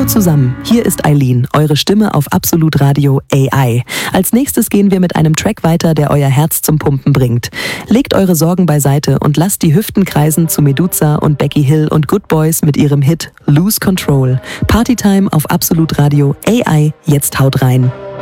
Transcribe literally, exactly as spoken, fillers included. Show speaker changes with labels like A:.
A: Hallo zusammen, hier ist Eileen, eure Stimme auf Absolut Radio A I. Als nächstes gehen wir mit einem Track weiter, der euer Herz zum Pumpen bringt. Legt eure Sorgen beiseite und lasst die Hüften kreisen zu Meduza und Becky Hill und Good Boys mit ihrem Hit Lose Control. Partytime auf Absolut Radio A I, jetzt haut rein.